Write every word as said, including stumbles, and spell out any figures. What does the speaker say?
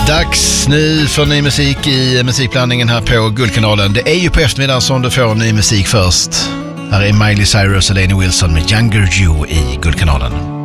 Dags nu för ny musik i musikblandningen här på Guldkanalen. Det är ju på eftermiddagen som du får ny musik först. Här är Miley Cyrus och Lainey Wilson med Younger You i Guldkanalen.